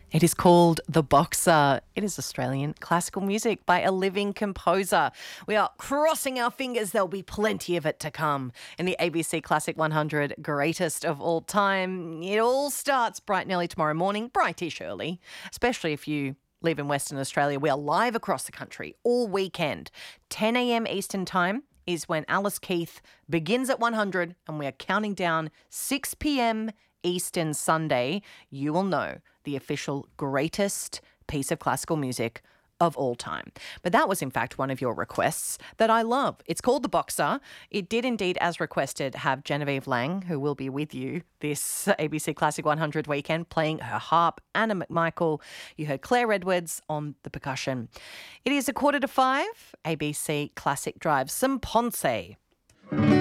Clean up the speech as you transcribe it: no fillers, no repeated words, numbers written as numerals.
It is called The Boxer. It is Australian classical music by a living composer. We are crossing our fingers there'll be plenty of it to come in the ABC Classic 100 Greatest of All Time. It all starts bright and early tomorrow morning, brightish early, especially if you live in Western Australia. We are live across the country all weekend. 10 a.m. Eastern Time is when Alice Keith begins at 100 and we are counting down 6 p.m. Eastern Sunday. You will know the official greatest piece of classical music of all time. But that was in fact one of your requests that I love. It's called The Boxer. It did indeed, as requested, have Genevieve Lang, who will be with you this ABC Classic 100 weekend, playing her harp. Anna McMichael. You heard Claire Edwards on the percussion. It is 4:45. ABC Classic Drive. Some Ponce.